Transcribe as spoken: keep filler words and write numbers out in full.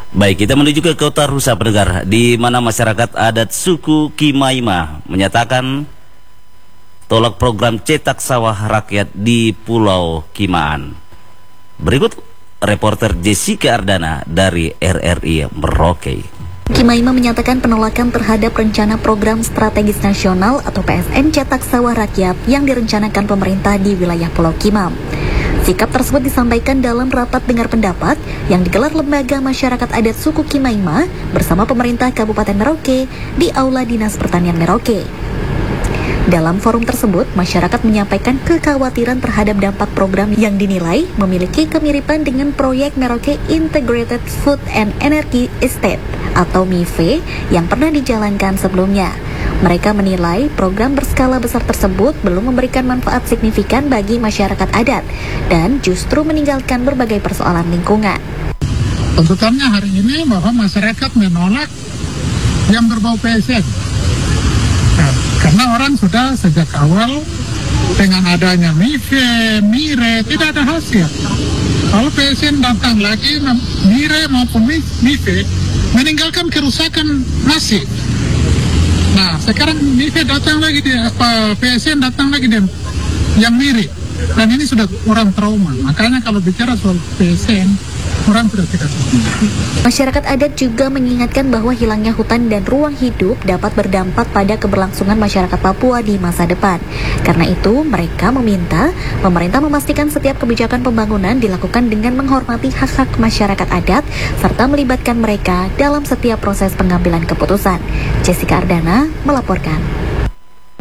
Baik, kita menuju ke Kota Rusa pendengar, di mana masyarakat adat suku Kimaima menyatakan tolak program cetak sawah rakyat di Pulau Kimaan. Berikut reporter Jessica Ardana dari R R I Merauke. Kimaima menyatakan penolakan terhadap rencana program strategis nasional atau P S N cetak sawah rakyat yang direncanakan pemerintah di wilayah Pulau Kimam. Sikap tersebut disampaikan dalam rapat dengar pendapat yang digelar Lembaga Masyarakat Adat Suku Kimaima bersama pemerintah Kabupaten Merauke di Aula Dinas Pertanian Merauke. Dalam forum tersebut, masyarakat menyampaikan kekhawatiran terhadap dampak program yang dinilai memiliki kemiripan dengan proyek Merauke Integrated Food and Energy Estate atau M I F E yang pernah dijalankan sebelumnya. Mereka menilai program berskala besar tersebut belum memberikan manfaat signifikan bagi masyarakat adat dan justru meninggalkan berbagai persoalan lingkungan. Tuntutannya hari ini bahwa masyarakat menolak yang berbau P S N. Nah, karena orang sudah sejak awal dengan adanya M I F E, M I R E tidak ada hasil. Kalau P S N datang lagi, M I R E maupun M I F E meninggalkan kerusakan masif. Nah, sekarang M I F E datang lagi, di, apa, P S N datang lagi dan yang mirip. Dan ini sudah orang trauma. Makanya kalau bicara soal P S N, orang sudah tidak tahu. Masyarakat adat juga mengingatkan bahwa hilangnya hutan dan ruang hidup dapat berdampak pada keberlangsungan masyarakat Papua di masa depan. Karena itu, mereka meminta pemerintah memastikan setiap kebijakan pembangunan dilakukan dengan menghormati hak-hak masyarakat adat serta melibatkan mereka dalam setiap proses pengambilan keputusan. Jessica Ardana melaporkan.